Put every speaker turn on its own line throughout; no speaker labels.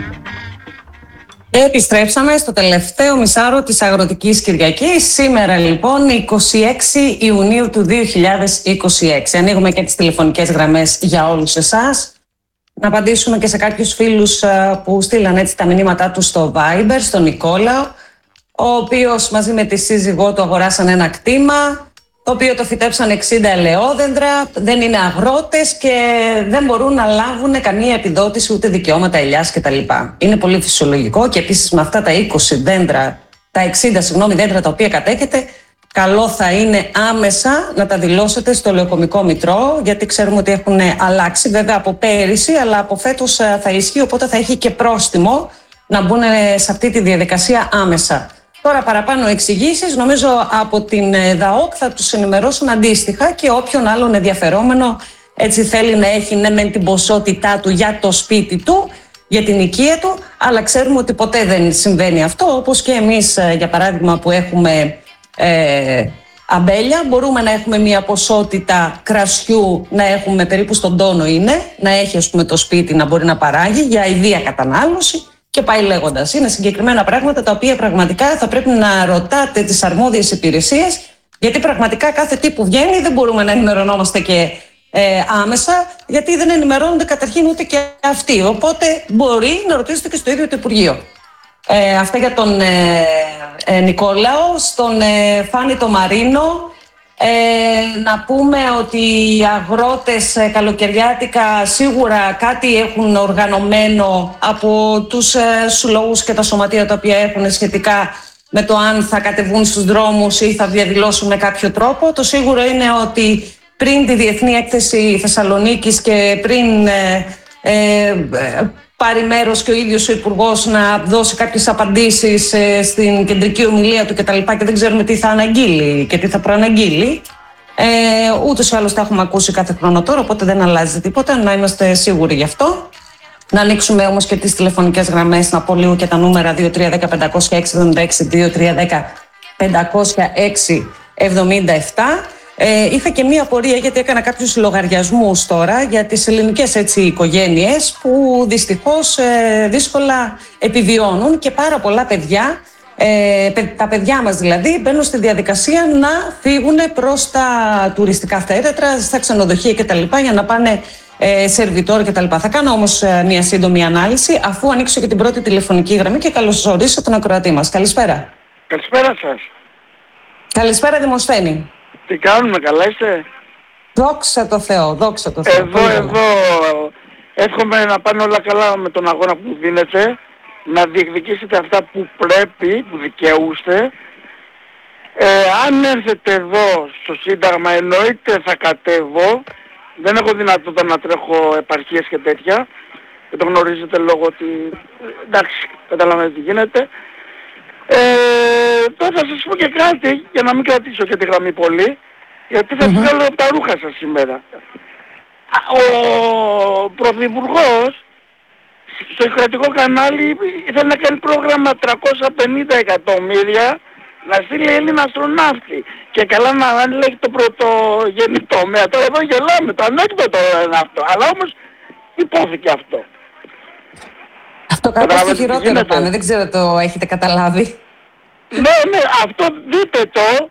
Επιστρέψαμε στο τελευταίο μισάρο της Αγροτικής Κυριακής. Σήμερα λοιπόν 26 Ιουνίου του 2026. Ανοίγουμε και τις τηλεφωνικές γραμμές για όλους εσάς. Να απαντήσουμε και σε κάποιους φίλους που στείλαν έτσι τα μηνύματά τους στο Viber, στον Νικόλαο, ο οποίος μαζί με τη σύζυγό του αγοράσαν ένα κτήμα, το οποίο το φυτέψαν 60 ελαιόδεντρα, δεν είναι αγρότες και δεν μπορούν να λάβουν καμία επιδότηση ούτε δικαιώματα ελιάς κτλ. Είναι πολύ φυσιολογικό και επίσης με αυτά τα 20 δέντρα, τα 60 δέντρα τα οποία κατέχετε, καλό θα είναι άμεσα να τα δηλώσετε στο Λεωκομικό Μητρό, γιατί ξέρουμε ότι έχουν αλλάξει βέβαια από πέρυσι, αλλά από φέτος θα ισχύει, οπότε θα έχει και πρόστιμο να μπουν σε αυτή τη διαδικασία άμεσα. Τώρα παραπάνω εξηγήσεις, νομίζω από την ΔΑΟΚ θα τους ενημερώσουν αντίστοιχα και όποιον άλλον ενδιαφερόμενο έτσι θέλει να έχει ναι μεν την ποσότητά του για το σπίτι του, για την οικία του, αλλά ξέρουμε ότι ποτέ δεν συμβαίνει αυτό, όπως και εμείς για παράδειγμα που έχουμε αμπέλια, μπορούμε να έχουμε μια ποσότητα κρασιού, να έχουμε περίπου στον τόνο είναι, να έχει ας πούμε το σπίτι να μπορεί να παράγει για ιδία κατανάλωση. Και πάει λέγοντας. Είναι συγκεκριμένα πράγματα τα οποία πραγματικά θα πρέπει να ρωτάτε τις αρμόδιες υπηρεσίες, γιατί πραγματικά κάθε τι που βγαίνει δεν μπορούμε να ενημερωνόμαστε και άμεσα, γιατί δεν ενημερώνονται καταρχήν ούτε και αυτοί. Οπότε μπορεί να ρωτήσετε και στο ίδιο το Υπουργείο. Αυτά για τον Νικόλαο. Στον Φάνη το Μαρίνο, να πούμε ότι οι αγρότες καλοκαιριάτικα σίγουρα κάτι έχουν οργανωμένο από τους συλλόγους και τα σωματεία τα οποία έχουν σχετικά με το αν θα κατεβούν στους δρόμους ή θα διαδηλώσουν με κάποιο τρόπο. Το σίγουρο είναι ότι πριν τη Διεθνή Έκθεση Θεσσαλονίκης και πριν πάρει μέρος και ο ίδιος ο Υπουργός να δώσει κάποιες απαντήσεις στην κεντρική ομιλία του κτλ. Και δεν ξέρουμε τι θα αναγγείλει και τι θα προαναγγείλει. Ούτως ή άλλως τα έχουμε ακούσει κάθε χρόνο τώρα, οπότε δεν αλλάζει τίποτα, να είμαστε σίγουροι γι' αυτό. Να ανοίξουμε όμως και τις τηλεφωνικές γραμμές, να πω λίγο και τα νούμερα 2310-506-76, 2310-506-77. Είχα και μία απορία, γιατί έκανα κάποιους λογαριασμούς τώρα για τις ελληνικές έτσι οικογένειες που δυστυχώς δύσκολα επιβιώνουν και πάρα πολλά παιδιά, τα παιδιά μας δηλαδή, μπαίνουν στη διαδικασία να φύγουν προς τα τουριστικά θέρετρα, στα ξενοδοχεία κτλ. Για να πάνε σερβιτόρ κτλ. Θα κάνω όμως μία σύντομη ανάλυση αφού ανοίξω και την πρώτη τηλεφωνική γραμμή και καλωσορίσω τον ακροατή μας. Καλησπέρα.
Καλησπέρα σας.
Καλησπέρα Δημοσθένη.
Τι κάνουμε, καλά είστε?
Δόξα τω Θεώ, δόξα τω Θεώ.
Εδώ, εύχομαι να πάνε όλα καλά με τον αγώνα που δίνετε, να διεκδικήσετε αυτά που πρέπει, που δικαιούστε. Αν έρθετε εδώ στο Σύνταγμα, εννοείται θα κατέβω. Δεν έχω δυνατότητα να τρέχω επαρχίες και τέτοια. Δεν το γνωρίζετε λόγω ότι, εντάξει, καταλαβαίνετε τι γίνεται. Τώρα θα σας πω και κάτι, για να μην κρατήσω και τη γραμμή πολύ, γιατί θα βγάλω από τα ρούχα σας σήμερα. Ο Πρωθυπουργός στο κρατικό κανάλι ήθελε να κάνει πρόγραμμα 350 εκατομμύρια να στείλει Έλληνα αστροναύτη. Και καλά να λέει το πρωτογενή τομέα. Τώρα εδώ γελάμε, το ανέκδοτο είναι αυτό. Αλλά όμως υπόθηκε αυτό.
Αυτό κάπως το χειρότερο πάνε, δεν ξέρω το έχετε καταλάβει.
Ναι, αυτό δείτε το.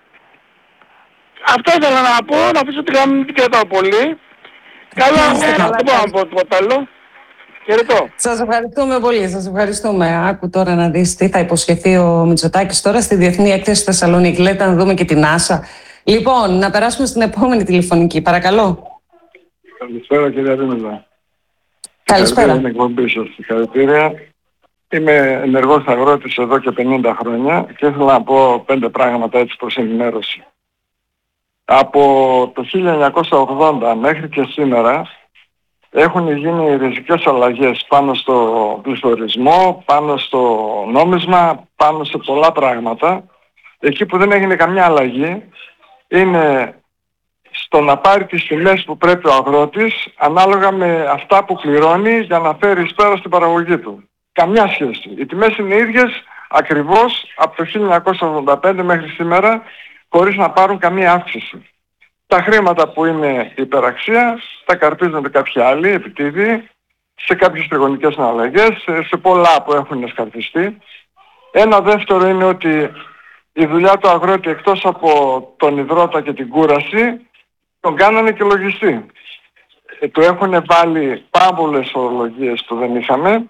Αυτό ήθελα να πω, να αφήσω τη γραμμή, μην την κρατάω πολύ. Καλά, δεν μπορώ να πω τίποτα άλλο. Χαιρετώ.
Σας ευχαριστούμε πολύ, σας ευχαριστούμε. Άκου τώρα να δεις τι θα υποσχεθεί ο Μητσοτάκης τώρα στη Διεθνή Έκθεση Θεσσαλονίκη. Λέτε να δούμε και την Άσα. Λοιπόν, να περάσουμε στην επόμενη τηλεφωνική, παρακαλώ.
Καλησπέρα κυρία Δήμητρα.
Καλησπέρα.
Την εκπομπή σας. Συγχαρητήρια. Είμαι ενεργός αγρότης εδώ και 50 χρόνια και ήθελα να πω 5 πράγματα έτσι προς ενημέρωση. Από το 1980 μέχρι και σήμερα έχουν γίνει ριζικές αλλαγές πάνω στο πληθωρισμό, πάνω στο νόμισμα, πάνω σε πολλά πράγματα. Εκεί που δεν έγινε καμιά αλλαγή είναι στο να πάρει τις τιμές που πρέπει ο αγρότης ανάλογα με αυτά που πληρώνει για να φέρει εις πέρα στην παραγωγή του. Καμιά σχέση. Οι τιμές είναι ίδιες ακριβώς από το 1985 μέχρι σήμερα χωρίς να πάρουν καμία αύξηση. Τα χρήματα που είναι υπεραξία τα καρπίζονται κάποιοι άλλοι επιτίδη σε κάποιες τριγωνικές συναλλαγές, σε πολλά που έχουν εσκαρφιστεί. Ένα δεύτερο είναι ότι η δουλειά του αγρότη, εκτός από τον υδρότα και την κούραση, τον κάνανε και λογιστή. Του έχουν βάλει πάμπολες ορολογίες που δεν είχαμε.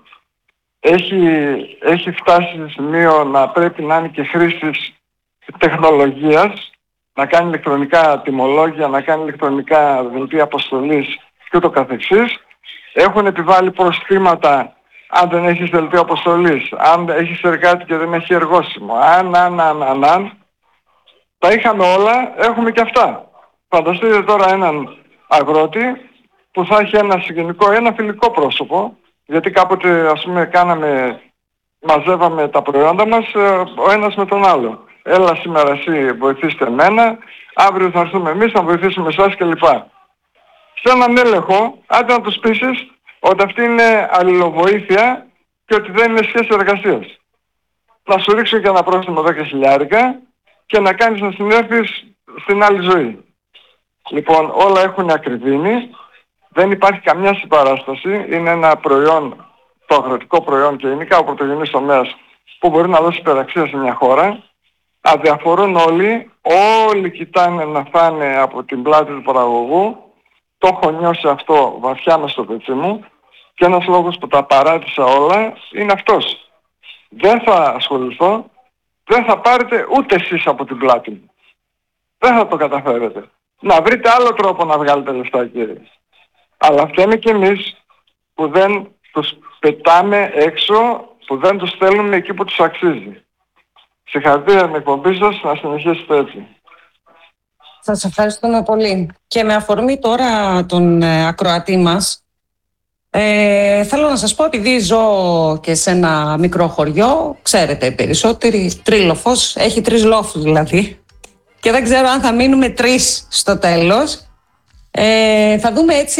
Έχει φτάσει σε σημείο να πρέπει να είναι και χρήσης τεχνολογίας, να κάνει ηλεκτρονικά τιμολόγια, να κάνει ηλεκτρονικά δελτία αποστολής και ούτω καθεξής. Έχουν επιβάλει προστήματα αν δεν έχεις δελτίο αποστολής, αν έχεις εργάτη και δεν έχει εργόσιμο, αν. Τα είχαμε όλα, έχουμε και αυτά. Φανταστείτε τώρα έναν αγρότη που θα έχει ένα συγγενικό, ένα φιλικό πρόσωπο, γιατί κάποτε ας πούμε μαζεύαμε τα προϊόντα μας ο ένας με τον άλλο. Έλα σήμερα εσύ βοηθήστε εμένα, αύριο θα έρθουμε εμείς να βοηθήσουμε εσάς κλπ. Σε έναν έλεγχο, άντε να τους πείσεις ότι αυτή είναι αλληλοβοήθεια και ότι δεν είναι σχέση εργασίας. Να σου ρίξω και ένα πρόστιμο 10.000 και να κάνεις να συνέρθεις στην άλλη ζωή. Λοιπόν, όλα έχουν ακριβήνει, δεν υπάρχει καμιά συμπαράσταση, είναι ένα προϊόν, το αγροτικό προϊόν και γενικά ο πρωτογενής τομέας που μπορεί να δώσει υπεραξία σε μια χώρα. Αδιαφορούν όλοι κοιτάνε να φάνε από την πλάτη του παραγωγού. Το έχω νιώσει αυτό βαθιά μες στο πετσί μου και ένας λόγος που τα παράτησα όλα είναι αυτός. Δεν θα ασχοληθώ, δεν θα πάρετε ούτε εσείς από την πλάτη μου. Δεν θα το καταφέρετε. Να βρείτε άλλο τρόπο να βγάλετε λεφτά, κύριε. Αλλά φταίνε και εμείς που δεν τους πετάμε έξω, που δεν τους στέλνουμε εκεί που τους αξίζει. Συγχαρητήρια με εκπομπή σας, να συνεχίσετε έτσι.
Σας ευχαριστούμε πολύ. Και με αφορμή τώρα τον ακροατή μας, θέλω να σας πω, επειδή ζω και σε ένα μικρό χωριό, ξέρετε περισσότεροι, Τρίλοφος, έχει 3 λόφους δηλαδή, και δεν ξέρω αν θα μείνουμε 3 στο τέλος. Θα δούμε έτσι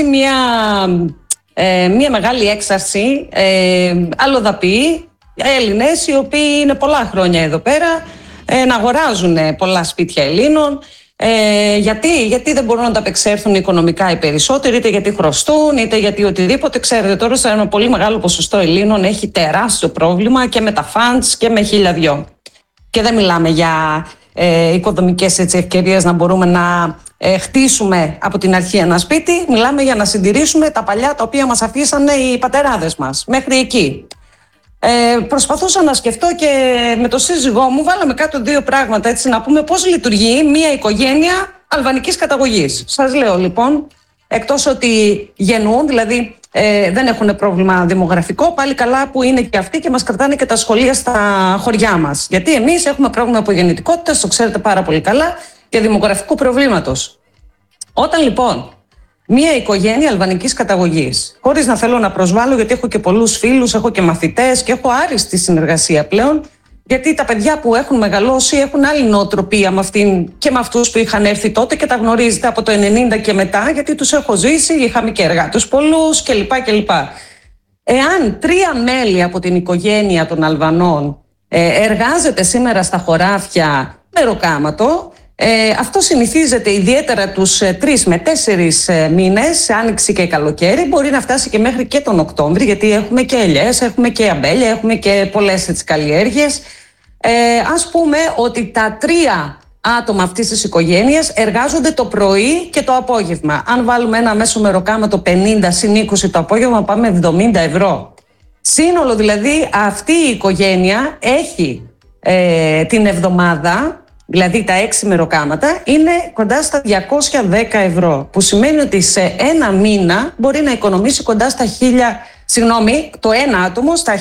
μια μεγάλη έξαρση αλλοδαποί Έλληνες, οι οποίοι είναι πολλά χρόνια εδώ πέρα, να αγοράζουν πολλά σπίτια Ελλήνων. Γιατί δεν μπορούν να τα απεξέλθουν οικονομικά οι περισσότεροι, είτε γιατί χρωστούν, είτε γιατί οτιδήποτε. Ξέρετε, τώρα σε ένα πολύ μεγάλο ποσοστό Ελλήνων έχει τεράστιο πρόβλημα και με τα funds και με 1002. Και δεν μιλάμε για οικοδομικές ευκαιρίες να μπορούμε να χτίσουμε από την αρχή ένα σπίτι. Μιλάμε για να συντηρήσουμε τα παλιά τα οποία μας αφήσανε οι πατεράδες μας. Μέχρι εκεί. Προσπαθούσα να σκεφτώ και με το σύζυγό μου βάλαμε κάτω 2 πράγματα, έτσι, να πούμε πώς λειτουργεί μια οικογένεια αλβανικής καταγωγής. Σας λέω λοιπόν, εκτός ότι γεννούν, δηλαδή δεν έχουν πρόβλημα δημογραφικό, πάλι καλά που είναι και αυτοί και μας κρατάνε και τα σχολεία στα χωριά μας. Γιατί εμείς έχουμε πρόβλημα απογεννητικότητας, το ξέρετε πάρα πολύ καλά, και δημογραφικού προβλήματος. Όταν λοιπόν μια οικογένεια αλβανικής καταγωγής, χωρίς να θέλω να προσβάλλω, γιατί έχω και πολλούς φίλους, έχω και μαθητές και έχω άριστη συνεργασία πλέον, γιατί τα παιδιά που έχουν μεγαλώσει έχουν άλλη νοοτροπία με αυτήν και με αυτούς που είχαν έρθει τότε και τα γνωρίζετε από το 90 και μετά, γιατί τους έχω ζήσει, είχαμε και εργάτες πολλούς κλπ. Εάν 3 μέλη από την οικογένεια των Αλβανών εργάζεται σήμερα στα χωράφια μεροκάματο, αυτό συνηθίζεται ιδιαίτερα τους 3 με 4 μήνες, άνοιξη και καλοκαίρι, μπορεί να φτάσει και μέχρι και τον Οκτώβρη, γιατί έχουμε και ελιές, έχουμε και αμπέλια, έχουμε και πολλές καλλιέργειες. Ας πούμε ότι τα 3 άτομα αυτής της οικογένειας εργάζονται το πρωί και το απόγευμα. Αν βάλουμε ένα μέσο μεροκάματο 50 συν 20 το απόγευμα, πάμε 70 ευρώ. Σύνολο δηλαδή αυτή η οικογένεια έχει την εβδομάδα, δηλαδή τα 6 μεροκάματα, είναι κοντά στα 210 ευρώ. Που σημαίνει ότι σε ένα μήνα μπορεί να οικονομήσει κοντά στα το ένα άτομο στα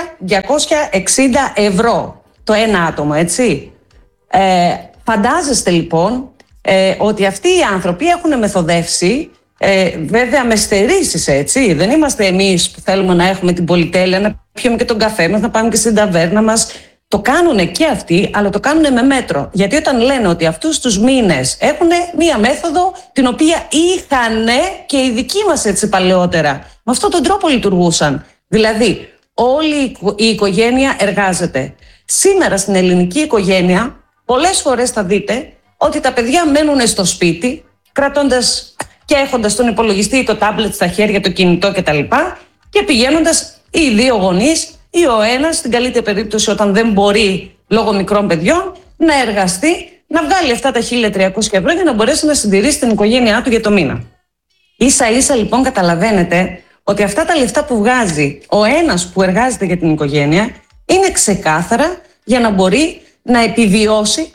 1.260 ευρώ. Το ένα άτομο, έτσι. Φαντάζεστε λοιπόν ότι αυτοί οι άνθρωποι έχουν μεθοδεύσει, βέβαια με στερήσεις, έτσι. Δεν είμαστε εμείς που θέλουμε να έχουμε την πολυτέλεια, να πιούμε και τον καφέ μας, να πάμε και στην ταβέρνα μας. Το κάνουν και αυτοί, αλλά το κάνουν με μέτρο. Γιατί όταν λένε ότι αυτούς τους μήνες έχουν μία μέθοδο την οποία είχαν και οι δικοί μας έτσι παλαιότερα. Με αυτόν τον τρόπο λειτουργούσαν. Δηλαδή, όλη η οικογένεια εργάζεται. Σήμερα στην ελληνική οικογένεια, πολλές φορές θα δείτε ότι τα παιδιά μένουν στο σπίτι, κρατώντας και έχοντας τον υπολογιστή, το τάμπλετ στα χέρια, το κινητό κτλ. και πηγαίνοντας οι δύο γονείς ή ο ένας, στην καλύτερη περίπτωση όταν δεν μπορεί λόγω μικρών παιδιών, να εργαστεί, να βγάλει αυτά τα 1.300 ευρώ για να μπορέσει να συντηρήσει την οικογένειά του για το μήνα. Ίσα ίσα λοιπόν καταλαβαίνετε ότι αυτά τα λεφτά που βγάζει ο ένας που εργάζεται για την οικογένεια είναι ξεκάθαρα για να μπορεί να επιβιώσει,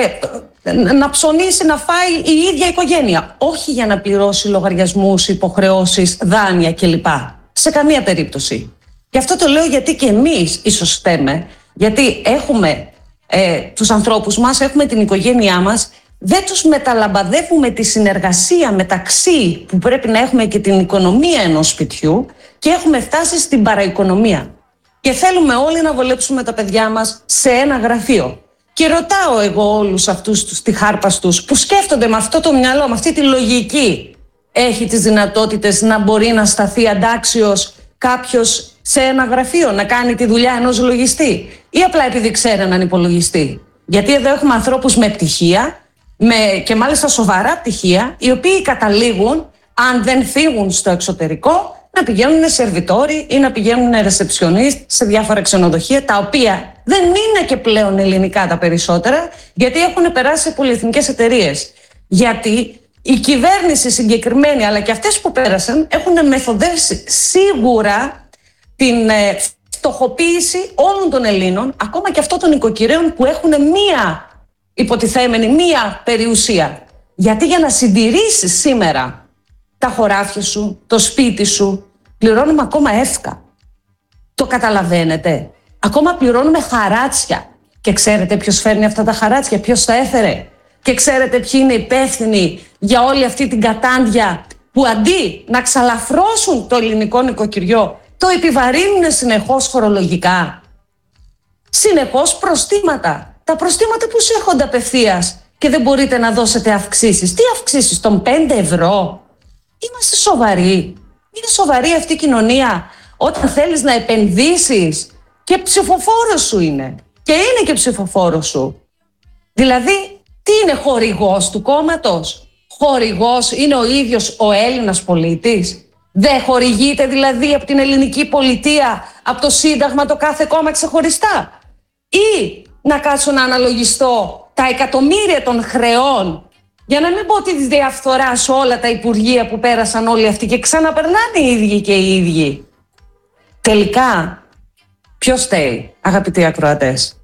να ψωνίσει, να φάει η ίδια οικογένεια. Όχι για να πληρώσει λογαριασμούς, υποχρεώσεις, δάνεια κλπ. Σε καμία περίπτωση. Γι' αυτό το λέω γιατί και εμείς ίσως φταίμε, γιατί έχουμε τους ανθρώπους μας, έχουμε την οικογένειά μας, δεν τους μεταλαμπαδεύουμε τη συνεργασία μεταξύ που πρέπει να έχουμε και την οικονομία ενός σπιτιού και έχουμε φτάσει στην παραοικονομία. Και θέλουμε όλοι να βολέψουμε τα παιδιά μας σε ένα γραφείο. Και ρωτάω εγώ όλους αυτούς τους τυχάρπαστους που σκέφτονται με αυτό το μυαλό, με αυτή τη λογική, έχει τις δυνατότητες να μπορεί να σταθεί αντάξιος κάποιος σε ένα γραφείο, να κάνει τη δουλειά ενός λογιστή, ή απλά επειδή ξέρει έναν υπολογιστή? Γιατί εδώ έχουμε ανθρώπους με πτυχία, και μάλιστα σοβαρά πτυχία, οι οποίοι καταλήγουν, αν δεν φύγουν στο εξωτερικό, να πηγαίνουν σερβιτόροι ή να πηγαίνουν ρεσεψιονίστ σε διάφορα ξενοδοχεία, τα οποία δεν είναι και πλέον ελληνικά τα περισσότερα, γιατί έχουν περάσει σε πολυεθνικές εταιρείες. Γιατί η κυβέρνηση συγκεκριμένη, αλλά και αυτές που πέρασαν, έχουν μεθοδεύσει σίγουρα την φτωχοποίηση όλων των Ελλήνων, ακόμα και αυτών των οικοκυρέων που έχουν μία υποτιθέμενη, μία περιουσία. Γιατί για να συντηρήσεις σήμερα τα χωράφια σου, το σπίτι σου, πληρώνουμε ακόμα εύκα. Το καταλαβαίνετε? Ακόμα πληρώνουμε χαράτσια. Και ξέρετε ποιος φέρνει αυτά τα χαράτσια, ποιος τα έφερε? Και ξέρετε ποιοι είναι υπεύθυνοι για όλη αυτή την κατάντια που αντί να ξαλαφρώσουν το ελληνικό νοικοκυριό, το επιβαρύνουν συνεχώς φορολογικά? Συνεχώς προστήματα. Τα προστήματα που έρχονται απευθείας και δεν μπορείτε να δώσετε αυξήσεις. Τι αυξήσεις, των 5 ευρώ? Είμαστε σοβαροί? Είναι σοβαρή αυτή η κοινωνία όταν θέλεις να επενδύσεις και ψηφοφόρος σου είναι? Και είναι και ψηφοφόρος σου. Δηλαδή, τι είναι, χορηγός του κόμματος? Χορηγός είναι ο ίδιος ο Έλληνας πολίτης? Δεν χορηγείται δηλαδή από την ελληνική πολιτεία, από το Σύνταγμα, το κάθε κόμμα ξεχωριστά? Ή να κάτσω να αναλογιστώ τα εκατομμύρια των χρεών, για να μην πω τη διαφθορά σε όλα τα υπουργεία που πέρασαν όλοι αυτοί και ξαναπερνάνε οι ίδιοι και οι ίδιοι? Τελικά, ποιος φταίει, αγαπητοί ακροατές?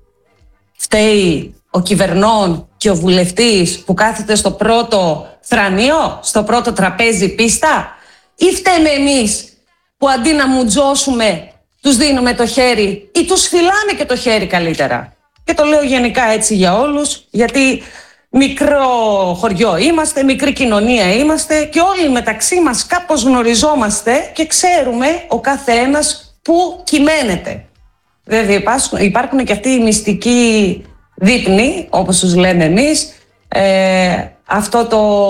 Φταίει ο κυβερνών και ο βουλευτής που κάθεται στο πρώτο θρανείο, στο πρώτο τραπέζι πίστα? Ή φταίμε εμείς που αντί να μουτζώσουμε τους δίνουμε το χέρι ή τους φυλάμε και το χέρι καλύτερα? Και το λέω γενικά έτσι για όλους, γιατί μικρό χωριό είμαστε, μικρή κοινωνία είμαστε και όλοι μεταξύ μας κάπως γνωριζόμαστε και ξέρουμε ο καθένας που κυμαίνεται. Βέβαια υπάρχουν και αυτοί οι μυστικοί δείπνοι, όπως τους λέμε εμείς, αυτό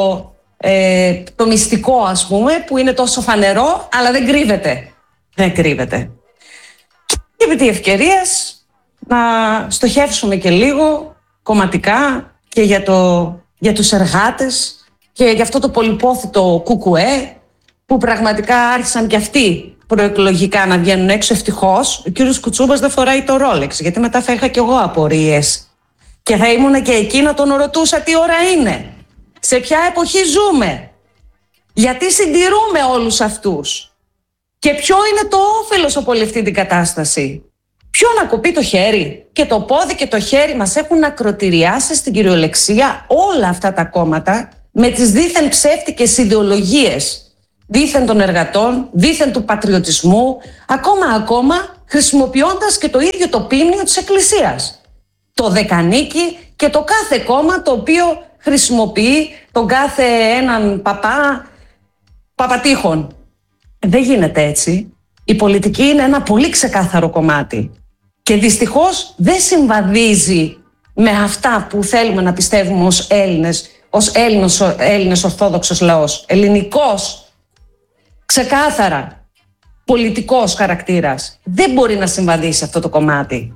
το μυστικό, ας πούμε, που είναι τόσο φανερό αλλά δεν κρύβεται. Δεν κρύβεται. Και επί τη ευκαιρίας να στοχεύσουμε και λίγο κομματικά και για τους εργάτες και για αυτό το πολυπόθητο ΚΚΕ που πραγματικά άρχισαν και αυτοί προεκλογικά να βγαίνουν έξω. Ευτυχώς ο κύριος Κουτσούμπας δεν φοράει το Rolex, γιατί μετά θα είχα κι εγώ απορίες και θα ήμουν και εκεί να τον ρωτούσα τι ώρα είναι, σε ποια εποχή ζούμε, γιατί συντηρούμε όλους αυτούς και ποιο είναι το όφελος από όλη αυτή την κατάσταση. Ποιο να κοπεί το χέρι? Και το πόδι και το χέρι μας έχουν ακροτηριάσει στην κυριολεξία όλα αυτά τα κόμματα με τις δήθεν ψεύτικες ιδεολογίες, δήθεν των εργατών, δήθεν του πατριωτισμού, ακόμα χρησιμοποιώντας και το ίδιο το ποίμνιο της Εκκλησίας, το δεκανίκη και το κάθε κόμμα το οποίο χρησιμοποιεί τον κάθε έναν παπατήχων. Δεν γίνεται έτσι. Η πολιτική είναι ένα πολύ ξεκάθαρο κομμάτι και δυστυχώς δεν συμβαδίζει με αυτά που θέλουμε να πιστεύουμε ως Έλληνες ορθόδοξος λαός. Ελληνικός, ξεκάθαρα πολιτικός χαρακτήρας. Δεν μπορεί να συμβαδίσει αυτό το κομμάτι.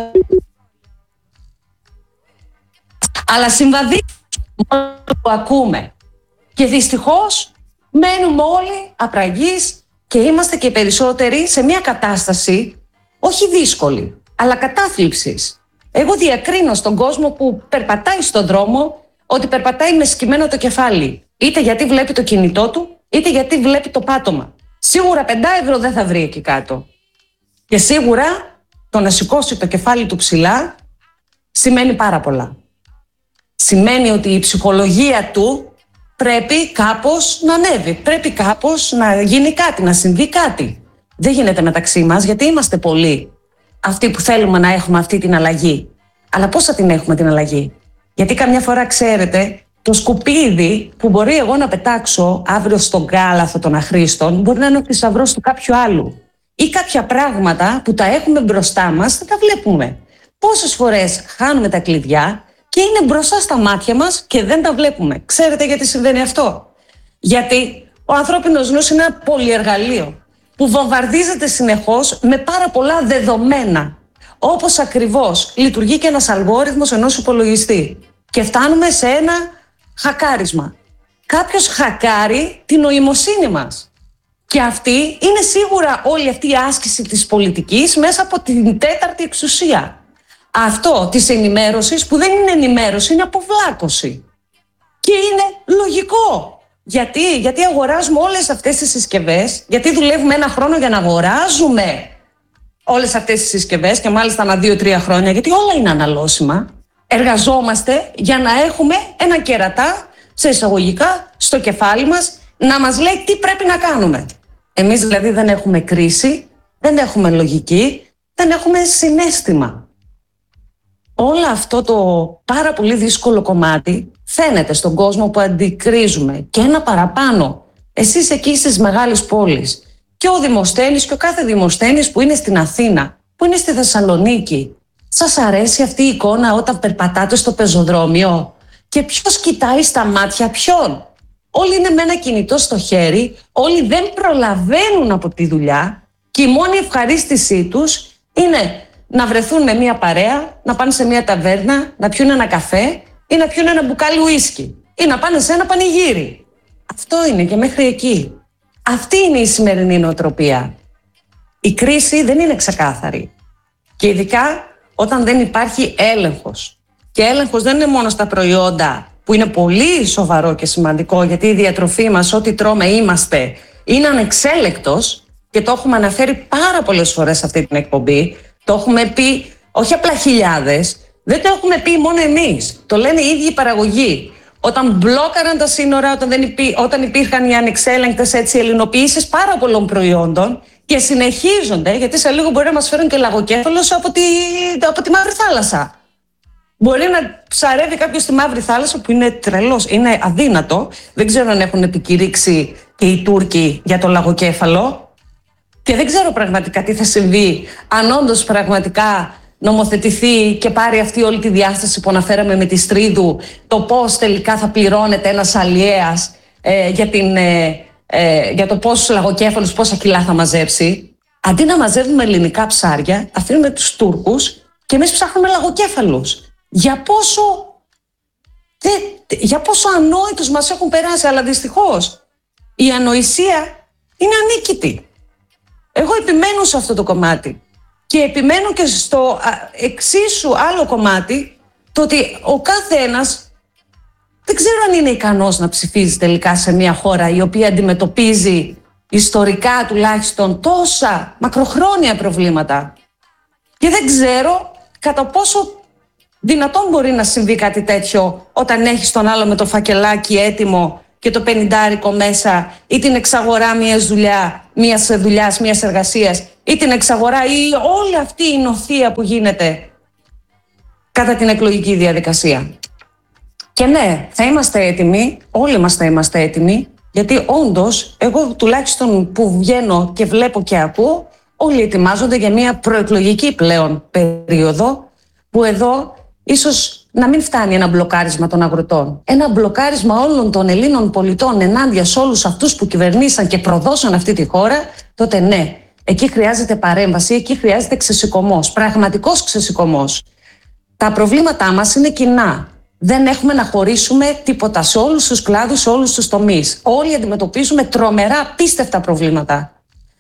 Αλλά συμβαδίζει μόνο που ακούμε. Και δυστυχώς μένουμε όλοι απραγείς και είμαστε και περισσότεροι σε μια κατάσταση όχι δύσκολη, αλλά κατάθλιψης. Εγώ διακρίνω στον κόσμο που περπατάει στον δρόμο ότι περπατάει με σκυμμένο το κεφάλι. Είτε γιατί βλέπει το κινητό του, είτε γιατί βλέπει το πάτωμα. Σίγουρα 5 ευρώ δεν θα βρει εκεί κάτω. Και σίγουρα το να σηκώσει το κεφάλι του ψηλά σημαίνει πάρα πολλά. Σημαίνει ότι η ψυχολογία του πρέπει κάπως να ανέβει, πρέπει κάπως να γίνει κάτι, να συμβεί κάτι. Δεν γίνεται μεταξύ μας, γιατί είμαστε πολλοί αυτοί που θέλουμε να έχουμε αυτή την αλλαγή. Αλλά πώς θα την έχουμε την αλλαγή? Γιατί καμιά φορά, ξέρετε, το σκουπίδι που μπορεί εγώ να πετάξω αύριο στον κάλαθο των αχρήστων μπορεί να είναι ο θησαυρός του κάποιου άλλου. Ή κάποια πράγματα που τα έχουμε μπροστά μας δεν τα βλέπουμε. Πόσες φορές χάνουμε τα κλειδιά και είναι μπροστά στα μάτια μας και δεν τα βλέπουμε. Ξέρετε γιατί συμβαίνει αυτό? Γιατί ο ανθρώπινος νους είναι ένα πολυεργαλείο που βομβαρδίζεται συνεχώς με πάρα πολλά δεδομένα. Όπως ακριβώς λειτουργεί και ένας αλγόριθμος ενός υπολογιστή. Και φτάνουμε σε ένα χακάρισμα. Κάποιος χακάρει την νοημοσύνη μας. Και αυτή είναι σίγουρα όλη αυτή η άσκηση της πολιτικής μέσα από την τέταρτη εξουσία. Αυτό της ενημέρωσης που δεν είναι ενημέρωση, είναι αποβλάκωση. Και είναι λογικό. Γιατί αγοράζουμε όλες αυτές τις συσκευές, γιατί δουλεύουμε 1 χρόνο για να αγοράζουμε όλες αυτές τις συσκευές και μάλιστα ανά 2-3 χρόνια, γιατί όλα είναι αναλώσιμα. Εργαζόμαστε για να έχουμε ένα κερατά, σε εισαγωγικά, στο κεφάλι μας, να μας λέει τι πρέπει να κάνουμε. Εμείς δηλαδή δεν έχουμε κρίση, δεν έχουμε λογική, δεν έχουμε συναίσθημα. Όλο αυτό το πάρα πολύ δύσκολο κομμάτι φαίνεται στον κόσμο που αντικρίζουμε. Και ένα παραπάνω, εσείς εκεί στις μεγάλες πόλεις, και ο Δημοσθένης και ο κάθε Δημοσθένης που είναι στην Αθήνα, που είναι στη Θεσσαλονίκη, σας αρέσει αυτή η εικόνα όταν περπατάτε στο πεζοδρόμιο? Και ποιος κοιτάει στα μάτια ποιον? Όλοι είναι με ένα κινητό στο χέρι, όλοι δεν προλαβαίνουν από τη δουλειά και η μόνη ευχαρίστησή τους είναι να βρεθούν με μια παρέα, να πάνε σε μια ταβέρνα, να πιούν ένα καφέ ή να πιούν ένα μπουκάλι ουίσκι ή να πάνε σε ένα πανηγύρι. Αυτό είναι και μέχρι εκεί. Αυτή είναι η σημερινή νοοτροπία. Η κρίση δεν είναι ξεκάθαρη. Και ειδικά όταν δεν υπάρχει έλεγχος. Και έλεγχος δεν είναι μόνο στα προϊόντα, που είναι πολύ σοβαρό και σημαντικό, γιατί η διατροφή μας, ό,τι τρώμε είμαστε, είναι ανεξέλεκτος και το έχουμε αναφέρει πάρα πολλές φορές σε αυτή την εκπομπή. Το έχουμε πει όχι απλά χιλιάδες, δεν το έχουμε πει μόνο εμείς. Το λένε οι ίδιοι οι παραγωγοί. Όταν μπλόκαραν τα σύνορα, όταν υπήρχαν οι ανεξέλεγκτες ελληνοποιήσεις πάρα πολλών προϊόντων και συνεχίζονται, γιατί σε λίγο μπορεί να μας φέρουν και λαγοκέφαλος από τη Μαύρη Θάλασσα. Μπορεί να ψαρεύει κάποιος στη Μαύρη Θάλασσα, που είναι τρελός, είναι αδύνατο. Δεν ξέρω αν έχουν επικηρύξει και οι Τούρκοι για το λαγοκέφαλο. Και δεν ξέρω πραγματικά τι θα συμβεί αν όντως πραγματικά νομοθετηθεί και πάρει αυτή όλη τη διάσταση που αναφέραμε με τη Στρίδου, το πώς τελικά θα πληρώνεται ένας αλλιέας για το πόσους λαγοκέφαλους, πόσα κιλά θα μαζέψει. Αντί να μαζεύουμε ελληνικά ψάρια, αφήνουμε τους Τούρκους και εμείς ψάχνουμε λαγοκέφαλους. Για πόσο ανόητους μας έχουν περάσει, αλλά δυστυχώς η ανοησία είναι ανίκητη. Εγώ επιμένω σε αυτό το κομμάτι και επιμένω και στο εξίσου άλλο κομμάτι, το ότι ο κάθε ένας δεν ξέρω αν είναι ικανός να ψηφίζει τελικά σε μια χώρα η οποία αντιμετωπίζει ιστορικά τουλάχιστον τόσα μακροχρόνια προβλήματα. Και δεν ξέρω κατά πόσο δυνατόν μπορεί να συμβεί κάτι τέτοιο όταν έχεις τον άλλο με το φακελάκι έτοιμο και το 50 μέσα, ή την εξαγορά μιας δουλειάς, μιας εργασίας, ή την εξαγορά ή όλη αυτή η νοθεία που γίνεται κατά την εκλογική διαδικασία. Και ναι, θα είμαστε έτοιμοι, όλοι μας θα είμαστε έτοιμοι, γιατί όντως, εγώ τουλάχιστον που βγαίνω και βλέπω και ακούω, όλοι ετοιμάζονται για μια προεκλογική πλέον περίοδο, που εδώ ίσως να μην φτάνει ένα μπλοκάρισμα των αγροτών. Ένα μπλοκάρισμα όλων των Ελλήνων πολιτών ενάντια σε όλους αυτούς που κυβερνήσαν και προδώσαν αυτή τη χώρα, τότε ναι, εκεί χρειάζεται παρέμβαση, εκεί χρειάζεται ξεσηκωμός, πραγματικός ξεσηκωμός. Τα προβλήματά μας είναι κοινά. Δεν έχουμε να χωρίσουμε τίποτα σε όλους τους κλάδους, σε όλους τους τομείς. Όλοι αντιμετωπίζουμε τρομερά απίστευτα προβλήματα.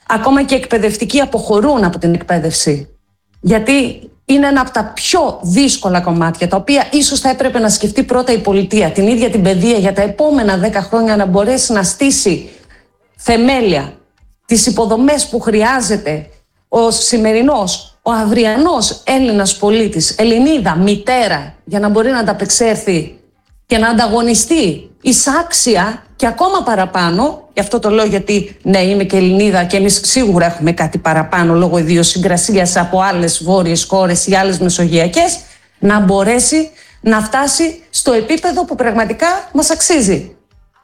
ακόμα και εκπαιδευτικοί αποχωρούν από την εκπαίδευση. Γιατί είναι ένα από τα πιο δύσκολα κομμάτια, τα οποία ίσως θα έπρεπε να σκεφτεί πρώτα η πολιτεία, την ίδια την παιδεία, για τα επόμενα 10 χρόνια να μπορέσει να στήσει θεμέλια, τις υποδομές που χρειάζεται ο σημερινός, ο αυριανός Έλληνας πολίτης, Ελληνίδα, μητέρα, για να μπορεί να ανταπεξέλθει και να ανταγωνιστεί εισάξια και ακόμα παραπάνω. Γι' αυτό το λέω, γιατί ναι, είμαι και Ελληνίδα και εμείς σίγουρα έχουμε κάτι παραπάνω λόγω ιδιοσυγκρασίας από άλλες βόρειες χώρες ή άλλες μεσογειακές, να μπορέσει να φτάσει στο επίπεδο που πραγματικά μας αξίζει.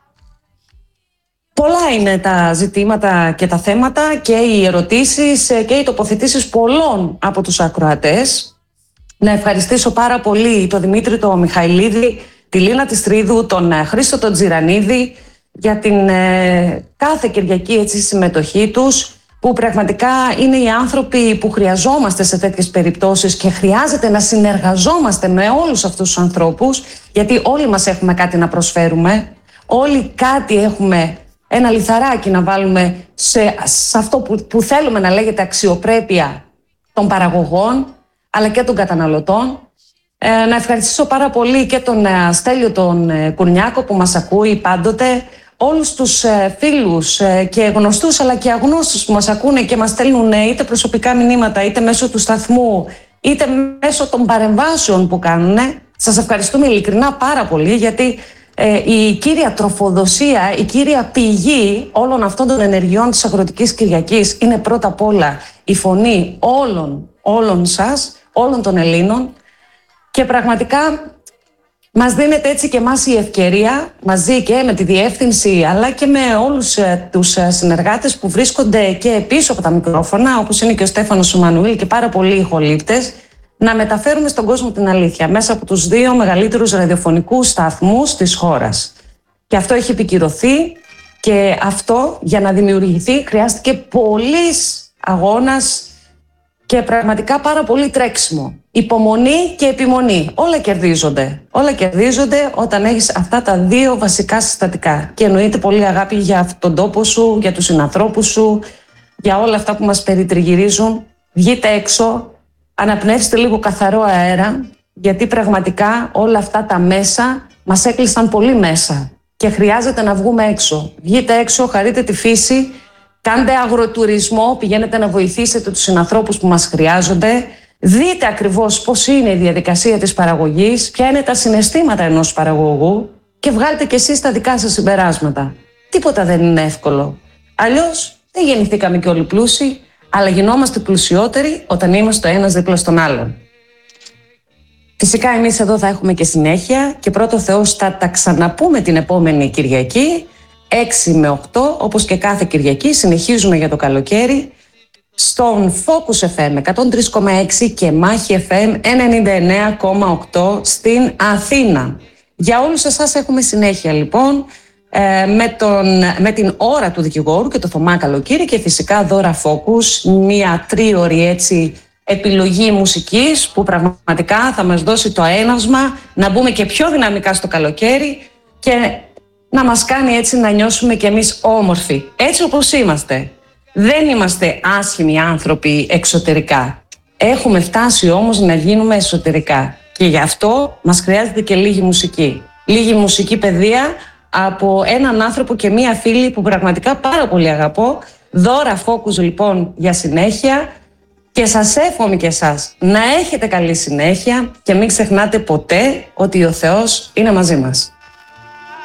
Πολλά είναι τα ζητήματα και τα θέματα και οι ερωτήσεις και οι τοποθετήσεις πολλών από τους ακροατές. Να ευχαριστήσω πάρα πολύ τον Δημήτρη τον Μιχαηλίδη, τη Λίνα τη Στρίδου, τον Χρήστο τον Τζιρανίδη για την κάθε Κυριακή συμμετοχή τους, που πραγματικά είναι οι άνθρωποι που χρειαζόμαστε σε τέτοιες περιπτώσεις και χρειάζεται να συνεργαζόμαστε με όλους αυτούς τους ανθρώπους, γιατί όλοι μας έχουμε κάτι να προσφέρουμε, όλοι κάτι έχουμε, ένα λιθαράκι να βάλουμε σε αυτό που θέλουμε να λέγεται αξιοπρέπεια των παραγωγών αλλά και των καταναλωτών. Να ευχαριστήσω πάρα πολύ και τον Στέλιο τον Κουρνιάκο που μας ακούει πάντοτε, όλους τους φίλους και γνωστούς αλλά και αγνώστους που μας ακούνε και μας στέλνουν είτε προσωπικά μηνύματα είτε μέσω του σταθμού είτε μέσω των παρεμβάσεων που κάνουν. Σας ευχαριστούμε ειλικρινά πάρα πολύ, γιατί η κύρια τροφοδοσία, η κύρια πηγή όλων αυτών των ενεργειών της Αγροτικής Κυριακής είναι πρώτα απ' όλα η φωνή όλων σας, όλων των Ελλήνων, και πραγματικά μας δίνεται έτσι και εμάς η ευκαιρία, μαζί και με τη διεύθυνση αλλά και με όλους τους συνεργάτες που βρίσκονται και πίσω από τα μικρόφωνα, όπως είναι και ο Στέφανος ο Μανουήλ και πάρα πολλοί ηχολήπτες, να μεταφέρουμε στον κόσμο την αλήθεια μέσα από τους 2 μεγαλύτερους ραδιοφωνικούς σταθμούς της χώρας. Και αυτό έχει επικυρωθεί, και αυτό για να δημιουργηθεί χρειάστηκε πολύς αγώνας και πραγματικά πάρα πολύ τρέξιμο. Υπομονή και επιμονή. Όλα κερδίζονται. Όλα κερδίζονται όταν έχεις αυτά τα 2 βασικά συστατικά. Και εννοείται πολύ αγάπη για τον τόπο σου, για τους συνανθρώπους σου, για όλα αυτά που μας περιτριγυρίζουν. Βγείτε έξω, αναπνεύστε λίγο καθαρό αέρα, γιατί πραγματικά όλα αυτά τα μέσα μας έκλεισαν πολύ μέσα και χρειάζεται να βγούμε έξω. Βγείτε έξω, χαρείτε τη φύση, κάντε αγροτουρισμό, πηγαίνετε να βοηθήσετε τους συνανθρώπους που μας χρειάζονται, δείτε ακριβώς πώς είναι η διαδικασία της παραγωγής, ποια είναι τα συναισθήματα ενός παραγωγού και βγάλτε κι εσείς τα δικά σας συμπεράσματα. Τίποτα δεν είναι εύκολο. Αλλιώς δεν γεννηθήκαμε κι όλοι πλούσιοι, αλλά γινόμαστε πλουσιότεροι όταν είμαστε ο ένας δίπλα στον άλλον. Φυσικά εμείς εδώ θα έχουμε και συνέχεια και πρώτο Θεός θα τα ξαναπούμε την επόμενη Κυριακή, 6 με 8, όπως και κάθε Κυριακή συνεχίζουμε για το καλοκαίρι στον Focus FM 103,6 και Μάχη FM 99,8 στην Αθήνα. Για όλους εσάς έχουμε συνέχεια λοιπόν με την ώρα του δικηγόρου και το Θωμά Καλοκύρη και φυσικά δώρα Focus, μια 3ωρη έτσι επιλογή μουσικής που πραγματικά θα μας δώσει το έναυσμα να μπούμε και πιο δυναμικά στο καλοκαίρι και να μας κάνει έτσι να νιώσουμε κι εμείς όμορφοι, έτσι όπως είμαστε. Δεν είμαστε άσχημοι άνθρωποι εξωτερικά. Έχουμε φτάσει όμως να γίνουμε εσωτερικά και γι' αυτό μας χρειάζεται και λίγη μουσική. Λίγη μουσική παιδεία από έναν άνθρωπο και μία φίλη που πραγματικά πάρα πολύ αγαπώ. Δώρα Focus λοιπόν για συνέχεια και σας εύχομαι και εσάς να έχετε καλή συνέχεια και μην ξεχνάτε ποτέ ότι ο Θεός είναι μαζί μας.